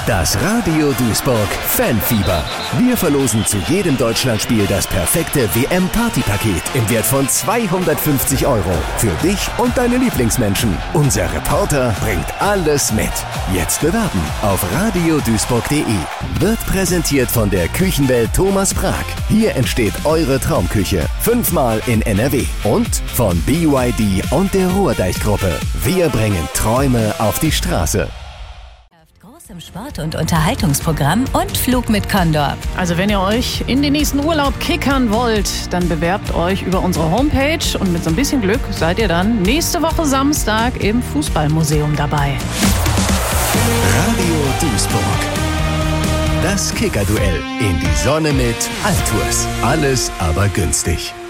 Das Radio Duisburg Fanfieber. Wir verlosen zu jedem Deutschlandspiel das perfekte WM-Partypaket im Wert von 250 € für dich und deine Lieblingsmenschen. Unser Reporter bringt alles mit. Jetzt bewerben auf radioduisburg.de. Wird präsentiert von der Küchenwelt Thomas Prag. Hier entsteht eure Traumküche. 5-mal in NRW. Und von BYD und der Ruhrdeich-Gruppe. Wir bringen Träume auf die Straße. Im Sport- und Unterhaltungsprogramm und Flug mit Condor. Also wenn ihr euch in den nächsten Urlaub kickern wollt, dann bewerbt euch über unsere Homepage und mit so ein bisschen Glück seid ihr dann nächste Woche Samstag im Fußballmuseum dabei. Radio Duisburg. Das Kickerduell in die Sonne mit Altours. Alles aber günstig.